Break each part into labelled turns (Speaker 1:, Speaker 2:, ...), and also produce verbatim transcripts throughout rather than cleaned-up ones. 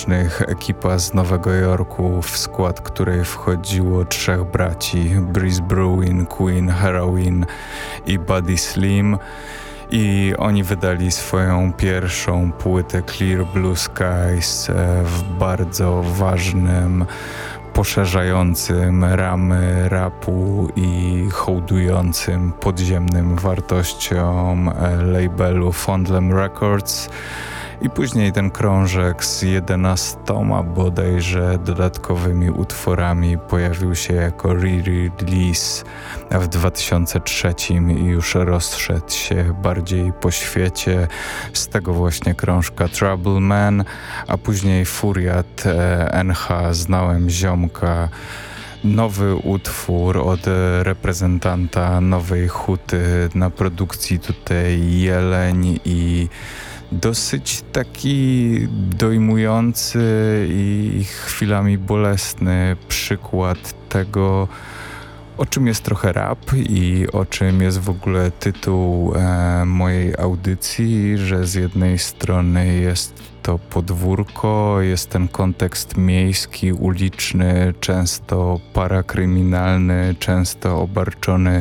Speaker 1: muzycznych, ekipa z Nowego Jorku, w skład której wchodziło trzech braci, Breeze Brewin, Queen, Heroin i Buddy Slim. I oni wydali swoją pierwszą płytę Clear Blue Skies w bardzo ważnym, poszerzającym ramy rapu i hołdującym podziemnym wartościom labelu Fondlam Records. I później ten krążek z jedenastoma bodajże dodatkowymi utworami pojawił się jako re-release w dwa tysiące trzecim i już rozszedł się bardziej po świecie. Z tego właśnie krążka Trouble Man, a później Furiat N H, Znałem Ziomka. Nowy utwór od reprezentanta Nowej Huty, na produkcji tutaj Jeleń i dosyć taki dojmujący i chwilami bolesny przykład tego, o czym jest trochę rap i o czym jest w ogóle tytuł e, mojej audycji, że z jednej strony jest to podwórko, jest ten kontekst miejski, uliczny, często parakryminalny, często obarczony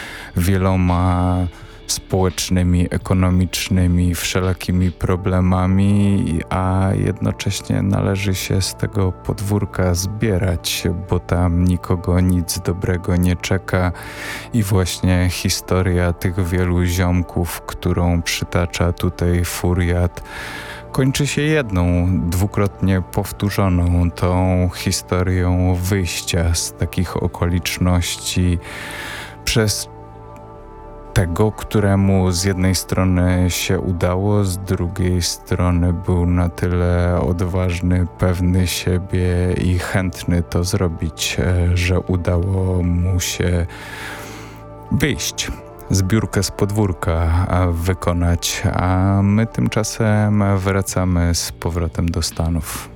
Speaker 1: wieloma społecznymi, ekonomicznymi, wszelakimi problemami, a jednocześnie należy się z tego podwórka zbierać, bo tam nikogo nic dobrego nie czeka i właśnie historia tych wielu ziomków, którą przytacza tutaj Furiat, kończy się jedną, dwukrotnie powtórzoną tą historią wyjścia z takich okoliczności przez tego, któremu z jednej strony się udało, z drugiej strony był na tyle odważny, pewny siebie i chętny to zrobić, że udało mu się wyjść, zbiórkę z podwórka wykonać, a my tymczasem wracamy z powrotem do Stanów.